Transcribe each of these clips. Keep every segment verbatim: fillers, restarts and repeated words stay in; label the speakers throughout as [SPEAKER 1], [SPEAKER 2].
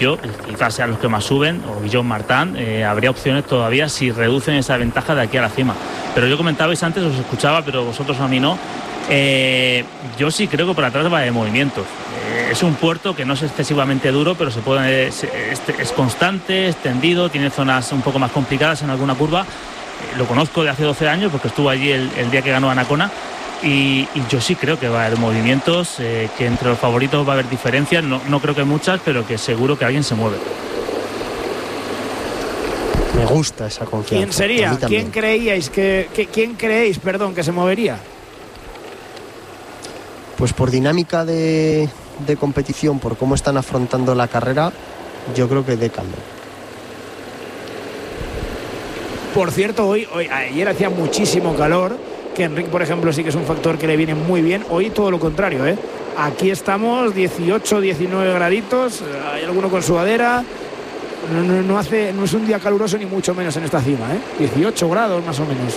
[SPEAKER 1] Bisio, quizás sean los que más suben, o Guillaume Martin, eh, habría opciones todavía si reducen esa ventaja de aquí a la cima. Pero yo comentabais antes, os escuchaba, pero vosotros a mí no. Eh, yo sí creo que por atrás va de movimientos. Eh, es un puerto que no es excesivamente duro, pero se puede, es, es, es constante, extendido, tiene zonas un poco más complicadas en alguna curva. Eh, lo conozco de hace doce años porque estuve allí el, el día que ganó Anacona. Y, y yo sí creo que va a haber movimientos, eh, que entre los favoritos va a haber diferencias, no, no creo que muchas, pero que seguro que alguien se mueve.
[SPEAKER 2] Me gusta esa confianza.
[SPEAKER 3] ¿Quién sería? ¿Quién creíais que, que quién creéis, perdón, que se movería?
[SPEAKER 2] Pues por dinámica de, de competición, por cómo están afrontando la carrera, yo creo que Decathlon.
[SPEAKER 3] Por cierto, hoy, hoy ayer hacía muchísimo calor, que Enric, por ejemplo, sí que es un factor que le viene muy bien. Hoy todo lo contrario, ¿eh? Aquí estamos dieciocho, diecinueve graditos, hay alguno con sudadera. No, no, no, hace, no es un día caluroso ni mucho menos en esta cima, ¿eh? dieciocho grados más o menos.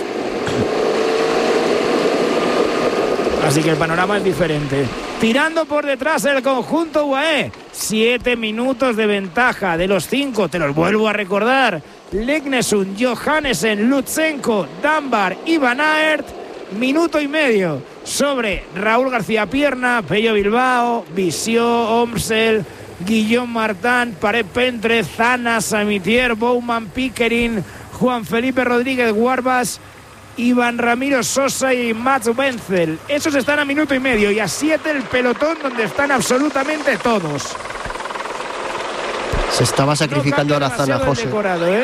[SPEAKER 3] Así que el panorama es diferente. Tirando por detrás el conjunto U A E. Siete minutos de ventaja de los cinco, te los vuelvo a recordar. Leknesund, Johannesen, Lutsenko, Dunbar y Van Aert. Minuto y medio sobre Raúl García Pierna, Pello Bilbao, Bisio, Omsel, Guillaume Martin, Paret Pentre, Zana, Samitier, Bowman, Pickering, Juan Felipe Rodríguez Guarbas, Iván Ramiro Sosa y Mats Wenzel. Esos están a minuto y medio, y a siete el pelotón donde están absolutamente todos.
[SPEAKER 2] Se estaba sacrificando ahora Zana, José.
[SPEAKER 3] Decorado, ¿eh?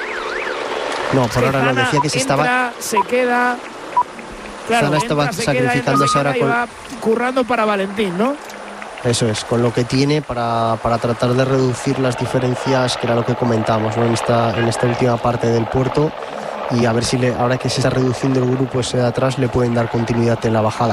[SPEAKER 2] No, por ahora no, decía que se
[SPEAKER 3] entra,
[SPEAKER 2] estaba...
[SPEAKER 3] se queda... Claro,
[SPEAKER 2] Zana estaba
[SPEAKER 3] entra, se
[SPEAKER 2] sacrificándose
[SPEAKER 3] queda, entra, se
[SPEAKER 2] ahora
[SPEAKER 3] queda,
[SPEAKER 2] con...
[SPEAKER 3] y va currando para Valentín, ¿no?
[SPEAKER 2] Eso es, con lo que tiene para, para tratar de reducir las diferencias, que era lo que comentábamos, ¿no? en, esta, en esta última parte del puerto, y a ver si le, ahora que se está reduciendo el grupo ese de atrás, le pueden dar continuidad en la bajada.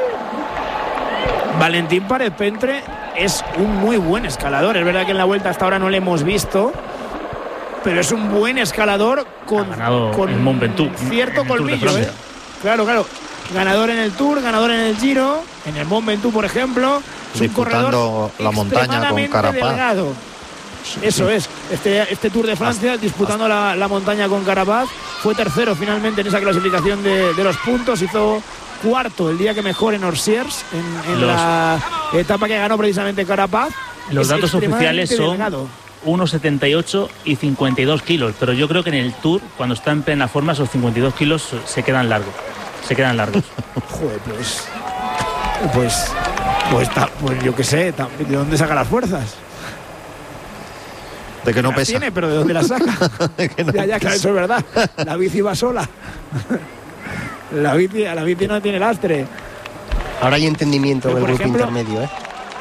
[SPEAKER 3] Valentín Paret Pentre es un muy buen escalador. Es verdad que en la vuelta hasta ahora no le hemos visto, pero es un buen escalador con, con
[SPEAKER 1] en Mont Ventoux,
[SPEAKER 3] cierto
[SPEAKER 1] en el
[SPEAKER 3] colmillo, ¿eh? Claro, claro. Ganador en el Tour, ganador en el Giro, en el Mont Ventoux, por ejemplo. Es un corredor
[SPEAKER 4] la montaña con Carapaz.
[SPEAKER 3] Delgado. Eso es. Este, este Tour de Francia, hasta, disputando hasta. La, la montaña con Carapaz, fue tercero finalmente en esa clasificación de, de los puntos. Hizo cuarto el día que mejor en Orsiers, en, en la etapa que ganó precisamente Carapaz.
[SPEAKER 1] Los datos oficiales son uno setenta y ocho y cincuenta y dos kilos, pero yo creo que en el Tour, cuando está en plena forma, esos cincuenta y dos kilos se quedan largos. Se quedan largos.
[SPEAKER 3] Joder, pues. Pues. Pues, pues yo qué sé, ¿de dónde saca las fuerzas?
[SPEAKER 4] De que no
[SPEAKER 3] las
[SPEAKER 4] pesa.
[SPEAKER 3] Tiene, pero ¿de dónde las saca?
[SPEAKER 4] que no
[SPEAKER 3] ya, ya, claro, eso es verdad. La bici va sola. La bici, la bici no tiene lastre.
[SPEAKER 2] Ahora hay entendimiento
[SPEAKER 3] pero,
[SPEAKER 2] del grupo
[SPEAKER 3] ejemplo,
[SPEAKER 2] intermedio, ¿eh?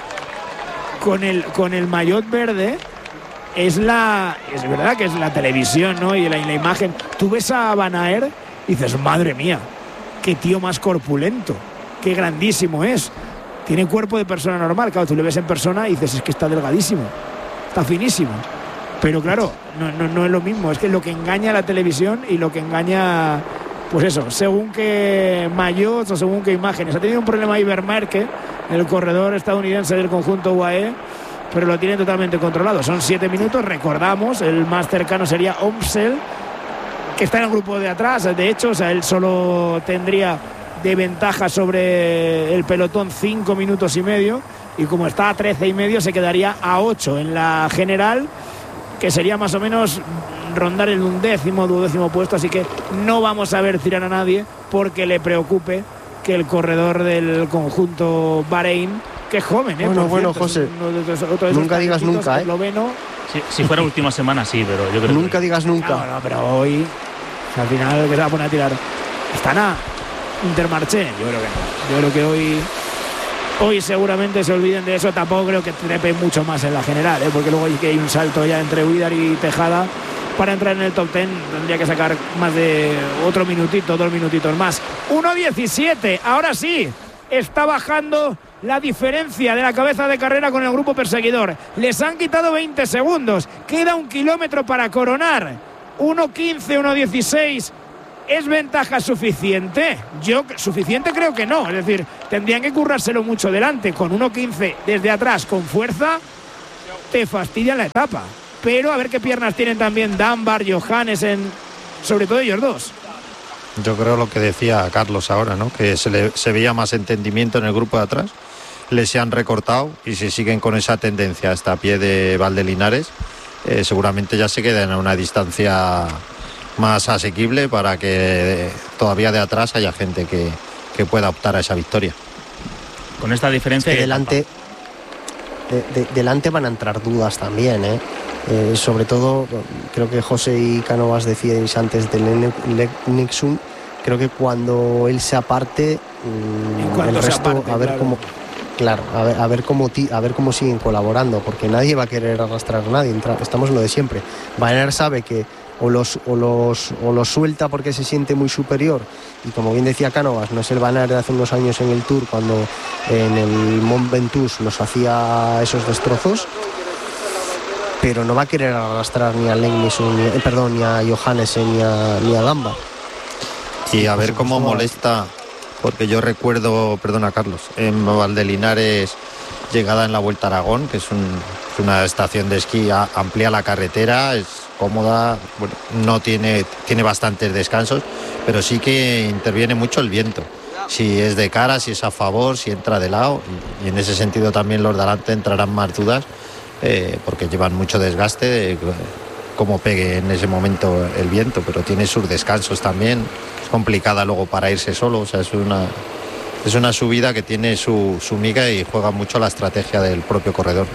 [SPEAKER 3] Con el, con el maillot verde es la. Es verdad que es la televisión, ¿no? Y la, y la imagen. Tú ves a Van Aert y dices, madre mía, qué tío más corpulento, qué grandísimo es. Tiene cuerpo de persona normal, claro, tú le ves en persona y dices, es que está delgadísimo, está finísimo. Pero claro, no, no, no es lo mismo, es que lo que engaña a la televisión y lo que engaña, pues eso, según qué maillots o según qué imágenes. Ha tenido un problema Ibermerke, el corredor estadounidense del conjunto U A E, pero lo tiene totalmente controlado. Son siete minutos, recordamos, el más cercano sería Omsel, que está en el grupo de atrás, de hecho, o sea, él solo tendría de ventaja sobre el pelotón cinco minutos y medio, y como está a trece y medio se quedaría a ocho en la general, que sería más o menos rondar el undécimo, duodécimo puesto, así que no vamos a ver tirar a nadie porque le preocupe que el corredor del conjunto Bahrein, que es joven, ¿eh?
[SPEAKER 2] Bueno,
[SPEAKER 3] Por
[SPEAKER 2] bueno,
[SPEAKER 3] cierto,
[SPEAKER 2] José,
[SPEAKER 3] de esos, otro de esos
[SPEAKER 2] nunca digas nunca, ¿eh?
[SPEAKER 3] Esloveno.
[SPEAKER 1] Si, si fuera última semana, sí, pero yo creo
[SPEAKER 2] Nunca
[SPEAKER 1] que...
[SPEAKER 2] digas nunca.
[SPEAKER 3] Ah, no, pero hoy, al final, que se va a poner a tirar. Están a Intermarché, yo creo que no. Yo creo que hoy hoy seguramente se olviden de eso. Tampoco creo que trepen mucho más en la general, ¿eh? Porque luego hay que hay un salto ya entre Huidar y Tejada para entrar en el top diez. Tendría que sacar más de otro minutito, dos minutitos más. uno diecisiete, ahora sí está bajando la diferencia de la cabeza de carrera con el grupo perseguidor. Les han quitado veinte segundos, queda un kilómetro para coronar. uno quince, uno dieciséis. ¿Es ventaja suficiente? Yo suficiente creo que no. Es decir, tendrían que currárselo mucho delante. Con uno quince desde atrás con fuerza, te fastidia la etapa. Pero a ver qué piernas tienen también Dunbar, Johannesen, sobre todo ellos dos.
[SPEAKER 4] Yo creo lo que decía Carlos ahora, ¿no? Que se, le, se veía más entendimiento en el grupo de atrás, les se han recortado y si siguen con esa tendencia hasta a pie de Valdelinares, eh, seguramente ya se quedan a una distancia más asequible para que todavía de atrás haya gente que, que pueda optar a esa victoria.
[SPEAKER 1] Con esta diferencia...
[SPEAKER 2] Es que delante, de, de, delante van a entrar dudas también, ¿eh? Eh, sobre todo, creo que José y Cánovas decíais antes del Nixon, creo que cuando él se aparte, mmm, el resto, aparte, a ver claro. cómo... Claro, a ver, a ver cómo a ver cómo siguen colaborando, porque nadie va a querer arrastrar a nadie. Estamos en lo de siempre. Van Aert sabe que o los o los o los suelta porque se siente muy superior, y como bien decía Cánovas, no es el Van Aert de hace unos años en el Tour cuando en el Mont Ventoux nos hacía esos destrozos, pero no va a querer arrastrar ni a Lengnisson, ni, eh, perdón, ni a Johannesen ni a ni a Dunbar.
[SPEAKER 4] Y a ver cómo molesta. Porque yo recuerdo, perdona Carlos, en Valdelinares, llegada en la Vuelta a Aragón, que es, un, es una estación de esquí, amplía la carretera, es cómoda, bueno, no tiene, tiene bastantes descansos, pero sí que interviene mucho el viento. Si es de cara, si es a favor, si entra de lado, y, y en ese sentido también los de adelante entrarán más dudas, eh, porque llevan mucho desgaste, eh, como pegue en ese momento el viento, pero tiene sus descansos también. Es complicada luego para irse solo, o sea, es una, es una subida que tiene su, su miga y juega mucho la estrategia del propio corredor.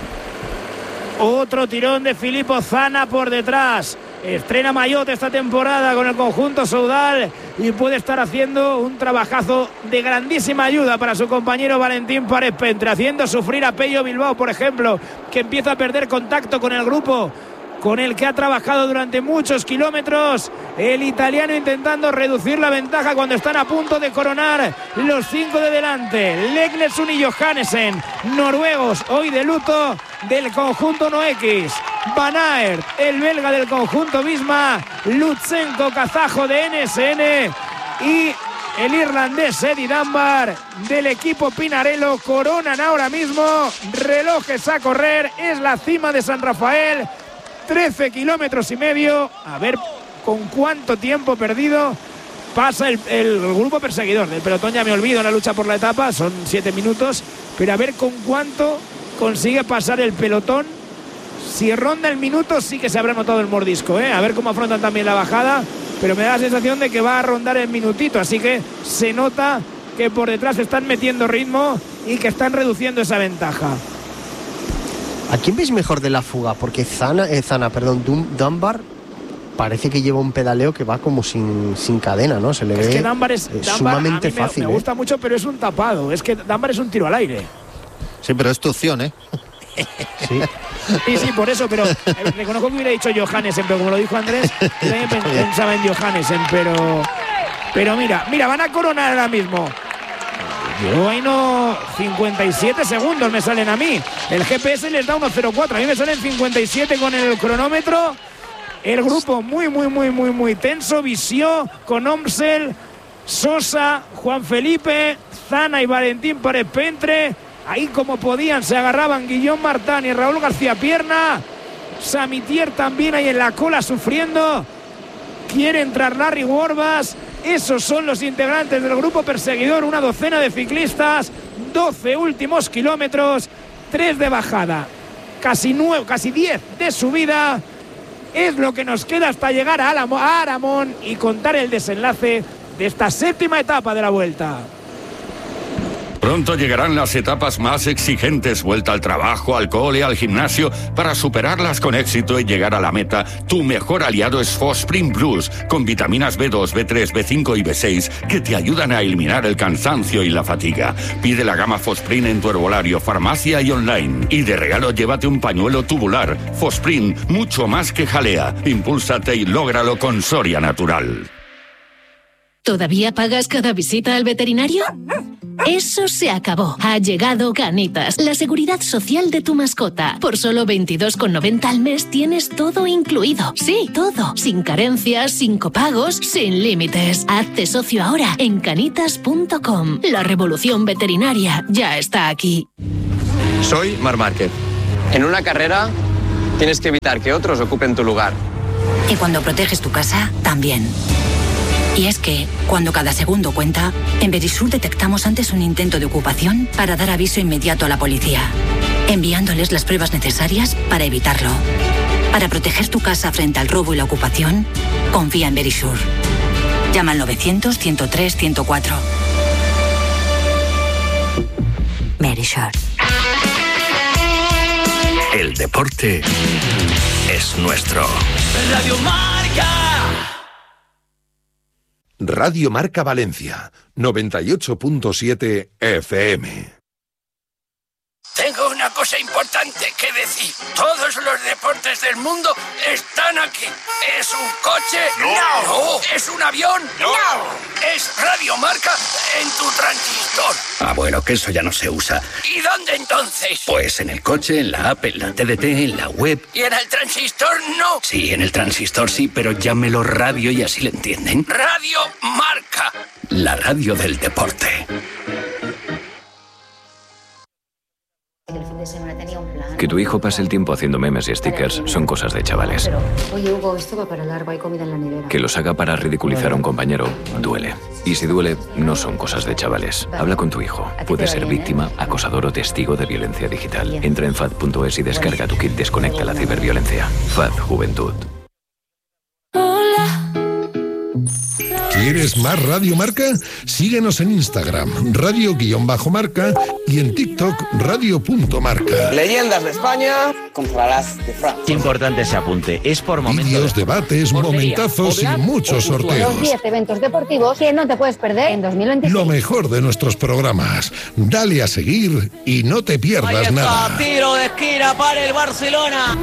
[SPEAKER 3] Otro tirón de Filippo Zana por detrás. Estrena maillot esta temporada con el conjunto Soudal y puede estar haciendo un trabajazo de grandísima ayuda para su compañero Valentín Párez-Pentre, haciendo sufrir a Pello Bilbao, por ejemplo, que empieza a perder contacto con el grupo con el que ha trabajado durante muchos kilómetros. El italiano intentando reducir la ventaja cuando están a punto de coronar los cinco de delante. Lengnisson y Johannesen, noruegos, hoy de luto del conjunto Noekis. Van Aert, el belga del conjunto Visma, Lutsenko, kazajo de N S N, y el irlandés Eddie Dunbar del equipo Pinarello coronan ahora mismo. Relojes a correr, es la cima de San Rafael. trece kilómetros y medio, a ver con cuánto tiempo perdido pasa el, el grupo perseguidor del pelotón. Ya me olvido en la lucha por la etapa, son siete minutos, pero a ver con cuánto consigue pasar el pelotón. Si ronda el minuto sí que se habrá notado el mordisco, ¿eh? A ver cómo afrontan también la bajada, pero me da la sensación de que va a rondar el minutito, así que se nota que por detrás están metiendo ritmo y que están reduciendo esa ventaja.
[SPEAKER 2] ¿A quién veis mejor de la fuga? Porque Zana, eh, Zana perdón, Dunbar parece que lleva un pedaleo que va como sin, sin cadena, ¿no? Se le
[SPEAKER 3] es
[SPEAKER 2] ve
[SPEAKER 3] que Dunbar es,
[SPEAKER 2] eh,
[SPEAKER 3] Dunbar
[SPEAKER 2] sumamente
[SPEAKER 3] a mí me,
[SPEAKER 2] fácil.
[SPEAKER 3] Me gusta eh. mucho, pero es un tapado. Es que Dunbar es un tiro al aire.
[SPEAKER 4] Sí, pero es tu opción, ¿eh?
[SPEAKER 2] Sí.
[SPEAKER 3] Sí, sí, por eso, pero eh, reconozco que hubiera dicho Johannesen, pero como lo dijo Andrés, yo también pensaba en Johannesen, pero, pero mira, mira, van a coronar ahora mismo. Yo ahí no, cincuenta y siete segundos me salen a mí. El G P S les da uno cero cuatro. A mí me salen cincuenta y siete con el cronómetro. El grupo muy, muy, muy, muy, muy tenso. Visió con Omsel, Sosa, Juan Felipe, Zana y Valentín Párez-Pentre. Ahí como podían se agarraban Guillaume Martin y Raúl García Pierna. Samitier también ahí en la cola sufriendo. Quiere entrar Larry Warbasse. Esos son los integrantes del grupo perseguidor, una docena de ciclistas, doce últimos kilómetros, tres de bajada, casi nueve, casi diez de subida. Es lo que nos queda hasta llegar a Aramón y contar el desenlace de esta séptima etapa de la Vuelta.
[SPEAKER 5] Pronto llegarán las etapas más exigentes, vuelta al trabajo, al cole, al gimnasio. Para superarlas con éxito y llegar a la meta, tu mejor aliado es Fosprint Plus, con vitaminas B dos, B tres, B cinco y B seis que te ayudan a eliminar el cansancio y la fatiga. Pide la gama Fosprint en tu herbolario, farmacia y online. Y de regalo llévate un pañuelo tubular. Fosprint, mucho más que jalea. Impúlsate y lógralo con Soria Natural.
[SPEAKER 6] ¿Todavía pagas cada visita al veterinario? Eso se acabó. Ha llegado Canitas, la seguridad social de tu mascota. Por solo veintidós con noventa al mes tienes todo incluido. Sí, todo. Sin carencias, sin copagos, sin límites. Hazte socio ahora en canitas punto com. La revolución veterinaria ya está aquí.
[SPEAKER 7] Soy Marc Márquez. En una carrera Tienes que evitar que otros ocupen tu lugar.
[SPEAKER 8] Y cuando proteges tu casa, también. Y es que, cuando cada segundo cuenta, en Verisur detectamos antes un intento de ocupación para dar aviso inmediato a la policía, enviándoles las pruebas necesarias para evitarlo. Para proteger tu casa frente al robo y la ocupación, confía en Verisur. Llama al novecientos, ciento tres, ciento cuatro. Verisur.
[SPEAKER 9] El deporte es nuestro.
[SPEAKER 10] Radio Marca.
[SPEAKER 11] Radio Marca Valencia, noventa y ocho punto siete F M.
[SPEAKER 10] Tengo una cosa importante que decir. Todos los deportes del mundo están aquí. ¿Es un coche?
[SPEAKER 9] No.
[SPEAKER 10] No. ¿Es un avión?
[SPEAKER 9] No.
[SPEAKER 10] Es Radio Marca en tu transistor.
[SPEAKER 9] Ah, bueno, que eso ya no se usa.
[SPEAKER 10] ¿Y dónde entonces?
[SPEAKER 9] Pues en el coche, en la app, en la T D T, en la web.
[SPEAKER 10] ¿Y en el transistor no?
[SPEAKER 9] Sí, en el transistor sí, pero llámelo radio y así le entienden.
[SPEAKER 10] Radio Marca.
[SPEAKER 9] La radio del deporte.
[SPEAKER 12] Que tu hijo pase el tiempo haciendo memes y stickers son cosas de chavales.
[SPEAKER 13] Pero, oye, Hugo, esto va para largo, hay comida en la nevera.
[SPEAKER 12] Que los haga para ridiculizar a un compañero duele. Y si duele, no son cosas de chavales. Habla con tu hijo. Puede ser víctima, acosador o testigo de violencia digital. Entra en F A D punto es y descarga tu kit Desconecta la ciberviolencia. F A D Juventud.
[SPEAKER 11] ¿Quieres más Radio Marca? Síguenos en Instagram, radio-marca y en TikTok, radio.marca.
[SPEAKER 7] Leyendas de España contra las de Francia.
[SPEAKER 14] Importante ese apunte, es por momentos.
[SPEAKER 11] Vídeos, debates, momentazos y muchos sorteos.
[SPEAKER 13] Los diez eventos deportivos que no te puedes perder en dos mil veintiséis.
[SPEAKER 11] Lo mejor de nuestros programas. Dale a seguir y no te pierdas nada.
[SPEAKER 10] Tiro de esquina para el Barcelona.